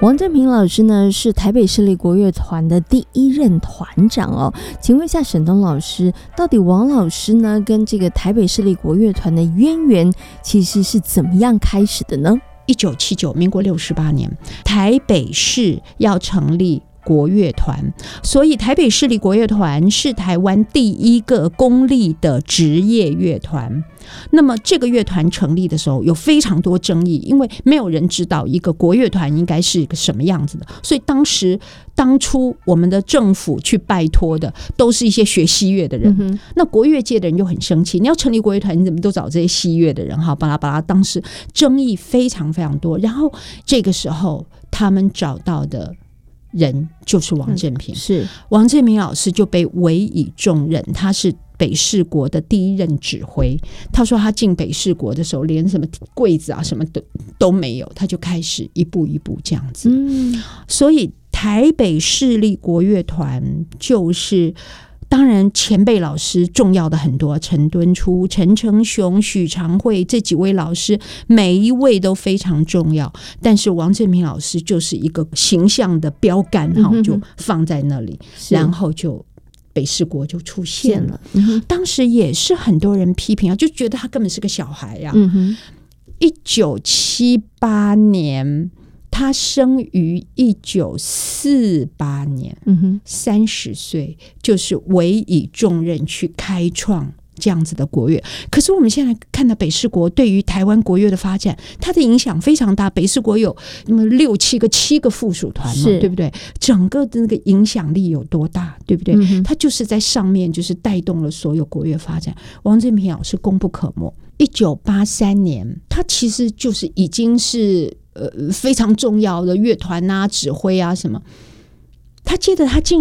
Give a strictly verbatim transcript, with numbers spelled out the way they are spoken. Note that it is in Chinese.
王振平老师呢是台北市立国乐团的第一任团长哦，请问一下沈东老师，到底王老师呢跟这个台北市立国乐团的渊源其实是怎么样开始的呢？ 一九七九，民国六十八年，台北市要成立国乐团，所以台北市立国乐团是台湾第一个公立的职业乐团。那么这个乐团成立的时候有非常多争议，因为没有人知道一个国乐团应该是一个什么样子的，所以当时当初我们的政府去拜托的都是一些学西乐的人、嗯、那国乐界的人就很生气，你要成立国乐团你怎么都找这些西乐的人，哈，巴拉巴拉，当时争议非常非常多。然后这个时候他们找到的人就是王振平、嗯、是王振平老师就被委以重任，他是北市国的第一任指挥。他说他进北市国的时候连什么柜子啊什么都都没有，他就开始一步一步这样子、嗯、所以台北市立国乐团就是当然前辈老师重要的很多，陈敦初、陈成雄、许长惠这几位老师每一位都非常重要，但是王振平老师就是一个形象的标杆、嗯、就放在那里，然后就北市国就出现了、嗯、当时也是很多人批评啊，就觉得他根本是个小孩呀、啊嗯、一九七八年他生于一九四八年，三十岁就是委以重任去开创这样子的国乐。可是我们现在看到北市国对于台湾国乐的发展，它的影响非常大。北市国有那么六七个七个附属团嘛，对不对？整个的那个影响力有多大，对不对、嗯、它就是在上面就是带动了所有国乐发展。王振平老师功不可没。一九八三年他其实就是已经是呃非常重要的乐团啊指挥啊什么，他接着他竟然